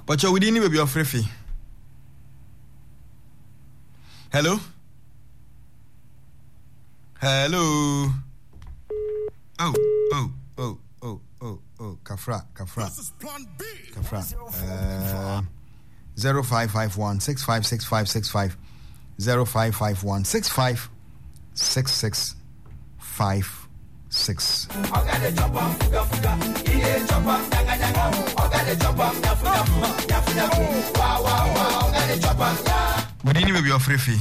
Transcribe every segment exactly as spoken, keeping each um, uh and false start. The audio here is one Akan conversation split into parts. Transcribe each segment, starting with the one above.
But you within you be your free fee. Hello? Hello? Oh, oh, oh, oh, oh, oh, Kafra, Kafra. This is plan B. Kafra. Uh, zero five five one six five six five six five zero five five one six five six six five six. Good evening, baby, your free fee.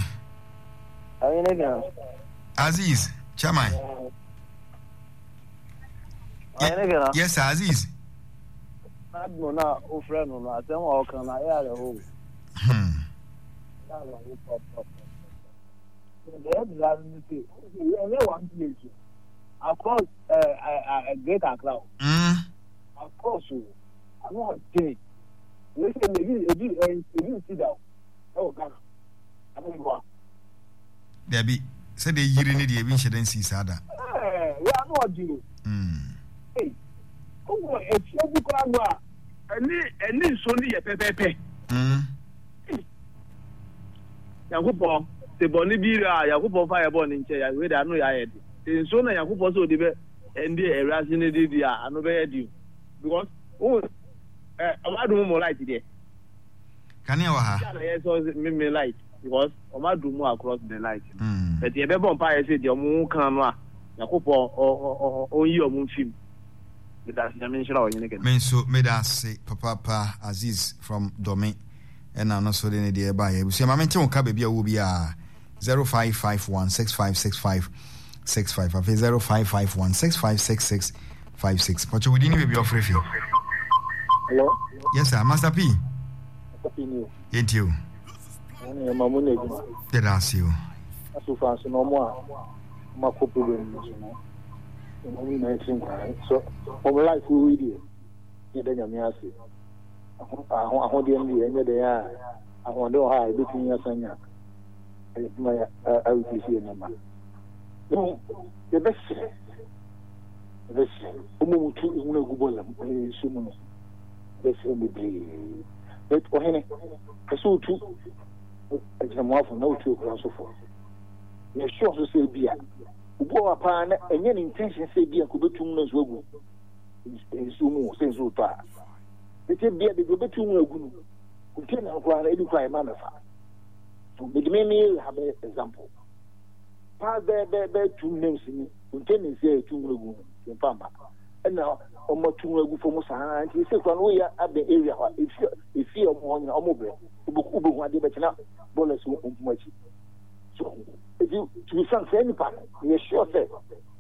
Aziz, Chairman. Ye- yes, Aziz. Hmm. Of course, uh, a, a great Accra. Mm. Of course, I'm not saying. Listen, if you if you sit down, oh Ghana, I don't know. There be said the year in the evidence see Sada. Eh, we are not doing. Hmm. Hey, oh, if you go out, any any Sunday, pepe. Hmm. Yakupo, the Bonibira, Yakupo fireborn in chair, where I know I had. So na Yakupo so debe and the erasinity dia anobe you because oh eh amadu mo light there Can you ha? Yes, so me light because amadu mo across the light. Mm. But ye be bon pa say the omo kan no a Yakupo o o yi omo film. But that's the mention of you again. Men so me da say papa pa Aziz from Domain and I'm not so the idea by you. See my mention ka baby will be a zero five five one six five six five six five five zero five five one six five six six five six. But you didn't be free fee. Hello. Yes, sir, Master P. Happy New Ain't you? Year. Mamune Juma. Did I see you? So far so no more. Ma ko problem you know. We nineteen crime. So our life we read it. Ye da nyame ase. Ahon ahon de ndi enye de ya. Ahon do ha e betun ya sanya. E ma ya a we see na ma. No, the best. The best. Umu tu unu gubola e sumu. Best me be. But ohene. Kaso tu. Ejamo afo na otu okura so fo. Ye sure so say bia. Ubo apa na enye intention say bia ko betum na so agu. Sumu say so ta. Ete bia de betum na agu no. Kunte na kwa na edu kwa ma na fa. So me me have an example. Be be be two names ni unten say two ngulu mpamba na omo two ngulu fo mo sa anti say kwa no ya abe area ha if if you omo nya omo be ubu ubu ade be na bolas umpumachi so if you to be frank any part you sure say